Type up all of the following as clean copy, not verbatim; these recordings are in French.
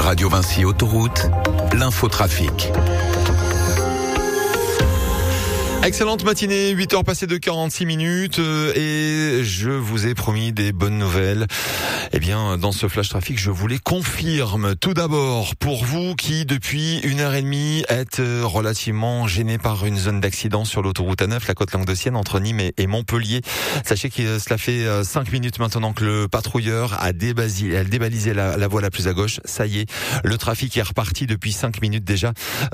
Radio Vinci Autoroute, l'infotrafic. Excellente matinée, 8h passées de 46 minutes et je vous ai promis des bonnes nouvelles. Eh bien, dans ce flash trafic, je vous les confirme. Tout d'abord, pour vous qui, depuis 1h30, êtes relativement gênés par une zone d'accident sur l'autoroute A9, la côte languedocienne, entre Nîmes et Montpellier. Sachez que cela fait 5 minutes maintenant que le patrouilleur a débalisé la voie la plus à gauche. Ça y est, le trafic est reparti depuis 5 minutes déjà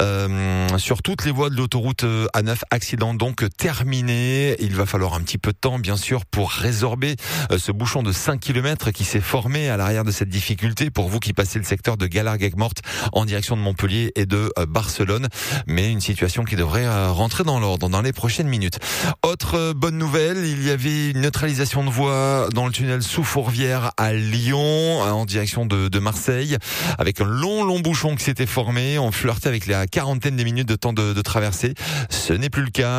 sur toutes les voies de l'autoroute A9. Accident donc terminé. Il va falloir un petit peu de temps, bien sûr, pour résorber ce bouchon de 5 km qui s'est formé à l'arrière de cette difficulté pour vous qui passez le secteur de Galarguec-Morte en direction de Montpellier et de Barcelone. Mais une situation qui devrait rentrer dans l'ordre dans les prochaines minutes. Autre bonne nouvelle, il y avait une neutralisation de voie dans le tunnel sous Fourvière à Lyon en direction de Marseille avec un long bouchon qui s'était formé. On flirtait avec la quarantaine de minutes de temps de traversée. Ce n'est plus le cas.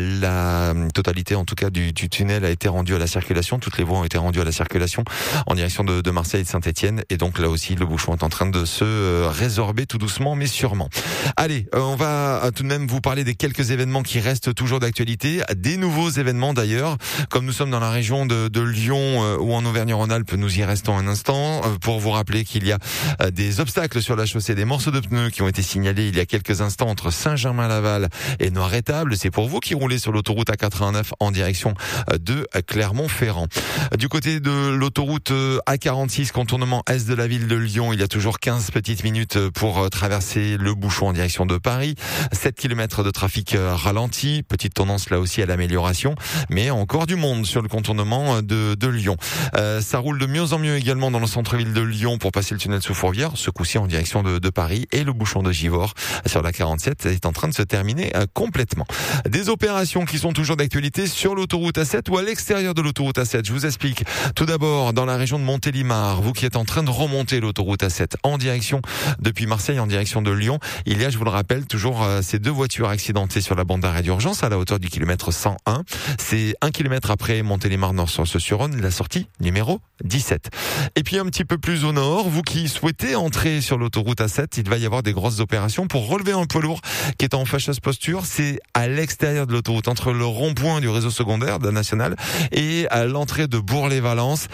La totalité en tout cas du tunnel a été rendue à la circulation. Toutes les voies ont été rendues à la circulation en direction de Marseille et de Saint-Etienne. Et donc là aussi, le bouchon est en train de se résorber tout doucement mais sûrement. Allez, on va tout de même vous parler des quelques événements qui restent toujours d'actualité. Des nouveaux événements d'ailleurs. Comme nous sommes dans la région de Lyon ou en Auvergne-Rhône-Alpes, nous y restons un instant pour vous rappeler qu'il y a des obstacles sur la chaussée, des morceaux de pneus qui ont été signalés il y a quelques instants entre Saint-Germain-Laval et Noiretable. C'est pour vous qui roulez sur l'autoroute A89 en direction de Clermont-Ferrand. Du côté de l'autoroute A46, contournement est de la ville de Lyon, il y a toujours 15 petites minutes pour traverser le bouchon en direction de Paris. 7 km de trafic ralenti, petite tendance là aussi à l'amélioration, mais encore du monde sur le contournement de Lyon. Ça roule de mieux en mieux également dans le centre-ville de Lyon pour passer le tunnel sous Fourvière, ce coup-ci en direction de Paris, et le bouchon de Givors sur la 47 est en train de se terminer complètement. Des opérations qui sont toujours d'actualité sur l'autoroute A7 ou à l'extérieur de l'autoroute A7. Je vous explique. Tout d'abord, dans la région de Montélimar, vous qui êtes en train de remonter l'autoroute A7 en direction depuis Marseille, en direction de Lyon, il y a, je vous le rappelle, toujours ces deux voitures accidentées sur la bande d'arrêt d'urgence à la hauteur du kilomètre 101. C'est 1 kilomètre après Montélimar-Nord-sur-Rhône, la sortie numéro 17. Et puis un petit peu plus au nord, vous qui souhaitez entrer sur l'autoroute A7, il va y avoir des grosses opérations pour relever un poids lourd qui est en fâcheuse posture. C'est à l'extérieur de l'autoroute, entre le rond-point du réseau secondaire de la nationale et à l'entrée de Bourg-les-Valences,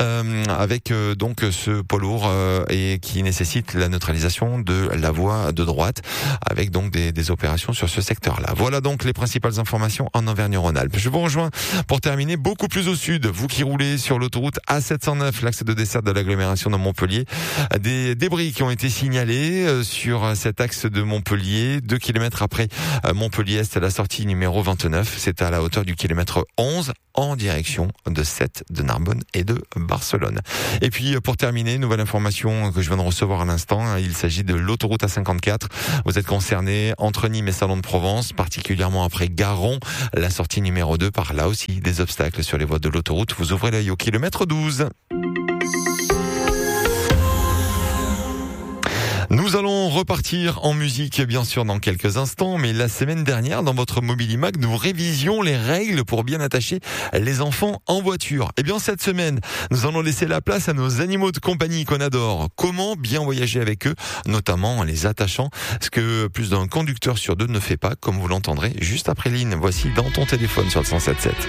avec donc ce poids lourd et qui nécessite la neutralisation de la voie de droite, avec donc des opérations sur ce secteur-là. Voilà donc les principales informations en Auvergne-Rhône-Alpes. Je vous rejoins pour terminer beaucoup plus au sud. Vous qui roulez sur l'autoroute A709, l'axe de desserte de l'agglomération de Montpellier, des débris qui ont été signalés sur cet axe de Montpellier, 2 km après Montpellier-Est, la sortie numéro 29, c'est à la hauteur du kilomètre 11 en direction de Sète, de Narbonne et de Barcelone. Et puis pour terminer, nouvelle information que je viens de recevoir à l'instant, il s'agit de l'autoroute A54. Vous êtes concerné entre Nîmes et Salon de Provence, particulièrement après Garon, la sortie numéro 2, par là aussi des obstacles sur les voies de l'autoroute. Vous ouvrez l'œil au kilomètre 12. Nous allons repartir en musique, bien sûr, dans quelques instants, mais la semaine dernière, dans votre Mobilimag, nous révisions les règles pour bien attacher les enfants en voiture. Et bien, cette semaine, nous allons laisser la place à nos animaux de compagnie qu'on adore. Comment bien voyager avec eux, notamment en les attachant, ce que plus d'un conducteur sur deux ne fait pas, comme vous l'entendrez juste après Lynn. Voici dans ton téléphone sur le 107.7.